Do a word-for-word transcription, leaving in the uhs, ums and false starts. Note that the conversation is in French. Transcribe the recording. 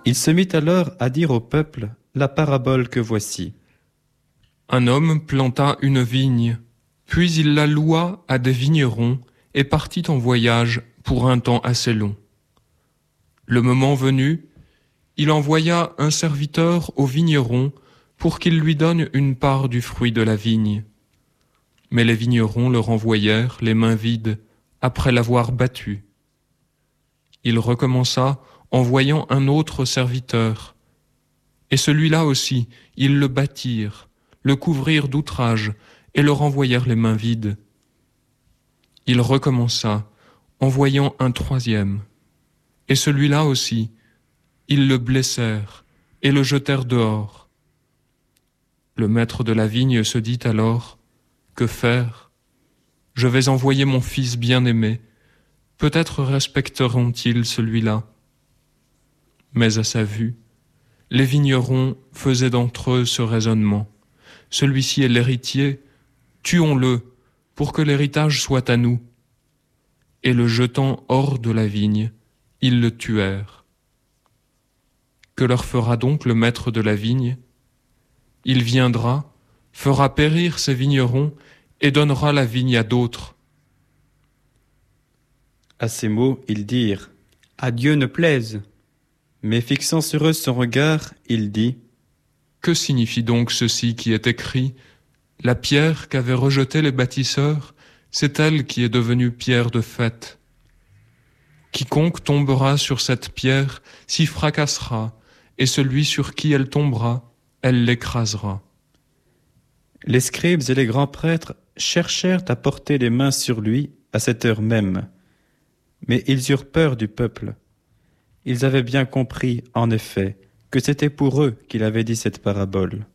Il se mit alors à dire au peuple la parabole que voici. Un homme planta une vigne, puis il la loua à des vignerons et partit en voyage pour un temps assez long. Le moment venu, il envoya un serviteur au vigneron pour qu'il lui donne une part du fruit de la vigne. Mais les vignerons le renvoyèrent les mains vides après l'avoir battu. Il recommença en voyant un autre serviteur. Et celui-là aussi, ils le battirent, le couvrirent d'outrages et le renvoyèrent les mains vides. Il recommença en voyant un troisième. Et celui-là aussi, ils le blessèrent et le jetèrent dehors. Le maître de la vigne se dit alors, « Que faire ? Je vais envoyer mon fils bien-aimé. Peut-être respecteront-ils celui-là. » Mais à sa vue, les vignerons faisaient d'entre eux ce raisonnement. Celui-ci est l'héritier, tuons-le pour que l'héritage soit à nous. Et le jetant hors de la vigne, ils le tuèrent. Que leur fera donc le maître de la vigne ? Il viendra, fera périr ses vignerons et donnera la vigne à d'autres. À ces mots, ils dirent « À Dieu ne plaise !» Mais fixant sur eux son regard, il dit « Que signifie donc ceci qui est écrit ? La pierre qu'avaient rejetée les bâtisseurs, c'est elle qui est devenue pierre de fait. Quiconque tombera sur cette pierre s'y fracassera, et celui sur qui elle tombera, elle l'écrasera. » Les scribes et les grands prêtres cherchèrent à porter les mains sur lui à cette heure même, mais ils eurent peur du peuple. Ils avaient bien compris, en effet, que c'était pour eux qu'il avait dit cette parabole.